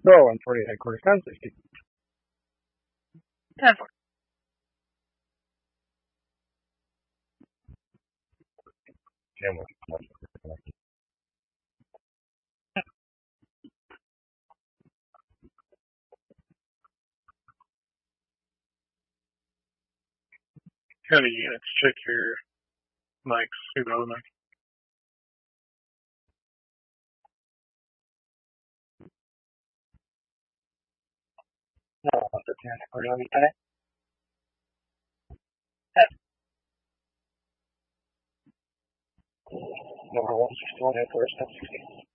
Go 140 headquarters 1060. 10-4. County units, check your mics. Your other mic. No, the 10 headquarters on Lieutenant. Number 161 headquarters 1060.